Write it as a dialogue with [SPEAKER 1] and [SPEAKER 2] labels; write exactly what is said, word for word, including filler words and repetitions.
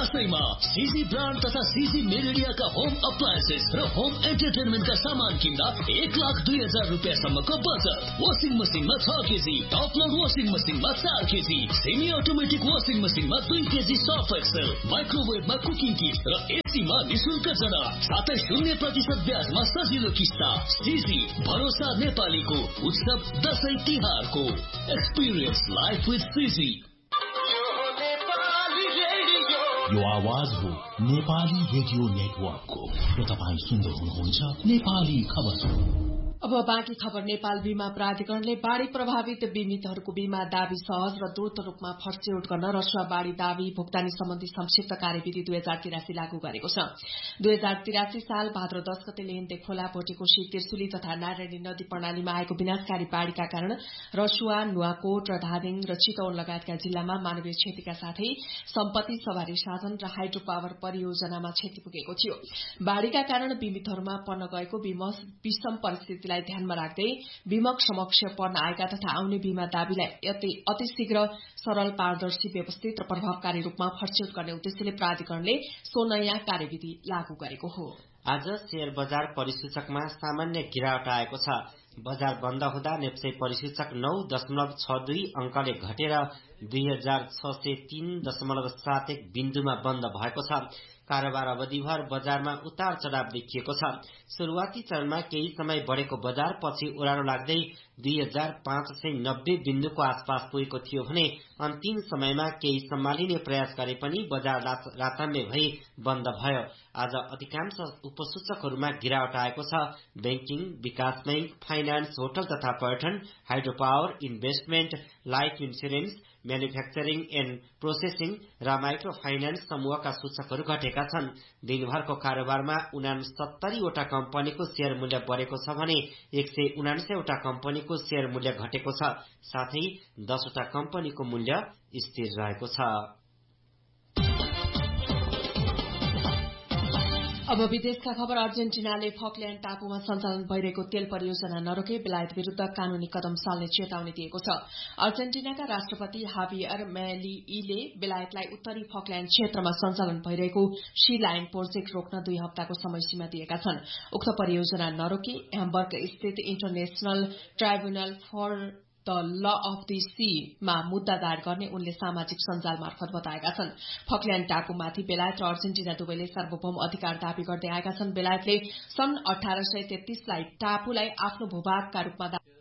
[SPEAKER 1] दशैंमा CG brand तथा CG मेलेडियाका home appliances र home एन्टरटेनमेन्टका सामान किन्दा एक लाख दुई हजार रुपियाँसम्मको बचत। वासिङ मसिनमा छ केजी, टप लोड वासिङ मसिनमा चार केजी, सेमी अटोमेटिक वासिङ मसिनमा दुई केजी सर्फ एक्सेल, माइक्रोवेभमा कुकिङ किट र एसीमा निशुल्क जडा, साथै शून्य प्रतिशत ब्याजमा सजिलो किस्ता। सीजी भरोसा नेपालीको उत्सव दशैं तिहारको एक्सपिरियन्स लाइफ विथ सीजी।
[SPEAKER 2] यो आवाज हो नेपाली रेडियो नेटवर्कको र तपाईँ सुन्दै हुनुहुन्छ नेपाली खबर।
[SPEAKER 3] अब बाँकी खबर। नेपाल बीमा प्राधिकरणले बाढ़ी प्रभावित बीमितहरूको बीमा दावी सहज र द्रुत रूपमा फर्स्यौट गर्न रसुवा बाढ़ी दावी भुक्तानी सम्बन्धी संक्षिप्त कार्यविधि दुई हजार तिरासी लागू गरेको छ। दुई हजार तिरासी साल भाद्र दश गते लेहेन्ते खोला, भोटेकोशी, तिर्सुली तथा नारायणी नदी प्रणालीमा आएको विनाशकारी बाढ़ीका कारण रसुवा, नुवाकोट र धादिङ र चितवन लगायतका जिल्लामा मानवीय क्षतिका साथै सम्पत्ति, सवारी साधन र हाइड्रो पावर परियोजनामा क्षति पुगेको थियो। बाढ़ीका कारण बीमितहरूमा पर्न गएको विषम परिस्थिति लाई ध्यानमा राख्दै बीमक समक्ष पर्न आएका तथा आउने बीमा दावीलाई अति शीघ्र, सरल, पारदर्शी, व्यवस्थित र प्रभावकारी रूपमा फर्स्यौट गर्ने उद्देश्यले प्राधिकरणले सो नयाँ कार्यविधि लागू गरेको हो।
[SPEAKER 4] आज शेयर बजार परिसूचकमा सामान्य गिरावट आएको छ। बजार बन्द हुँदा नेप्से परिसूचक नौ दशमलव छ दुई अंकले घटेर दुई हजार छ सय तीन दशमलव सात एक बिन्दुमा बन्द भएको छ। कारोबार अवधिभर बजारमा उतार चढ़ाव देखिएको छ। शुरूआती चरणमा केही समय बढ़ेको बजार पछि ओह्रालो लाग्दै दुई हजार पाँच सय नब्बे बिन्दुको आसपास पुगेको थियो भने अन्तिम समयमा केही सम्हालिने प्रयास गरे पनि बजार राताम्य भई बन्द भयो। आज अधिकांश उपसूचकहरूमा गिरावट आएको छ। बैंकिङ, विकास बैंक, फाइनान्स, होटल तथा पर्यटन, hydro power, investment, life insurance, manufacturing and processing र माइक्रो फाइनान्स समूहका सूचकहरू घटेका छन्। दिनभरको कारोबारमा उनासत्तरी वटा कम्पनीको शेयर मूल्य बढ़ेको छ भने एक सय उनान्सय वटा कम्पनीको शेयर मूल्य घटेको छ। साथै दसवटा कम्पनीको मूल्य स्थिर रहेको छ।
[SPEAKER 3] अब विदेशका खबर। अर्जेन्टिनाले फकल्याण्ड टापुमा सञ्चालन भइरहेको तेल परियोजना नरोके बेलायत विरूद्ध कानूनी कदम चाल्ने चेतावनी दिएको छ। अर्जेन्टिनाका राष्ट्रपति हाभियर मिलेईले बेलायतलाई उत्तरी फकल्याण्ड क्षेत्रमा सञ्चालन भइरहेको सी लाइन प्रोजेक्ट रोक्न दुई हप्ताको समय सीमा दिएका छन्। उक्त परियोजना नरोके ह्याम्बर्ग स्थित international tribunal for the law of the C मा मुद्दा दायर गर्ने उनले सामाजिक सञ्जाल मार्फत बताएका छन्। फकल्याण्ड टापुमाथि बेलायत र अर्जेन्टिना दुवैले सार्वभौम अधिकार दावी गर्दै आएका छन्। बेलायतले सन् अठार सय तेत्तीसलाई टापुलाई आफ्नो भूभागका रूपमा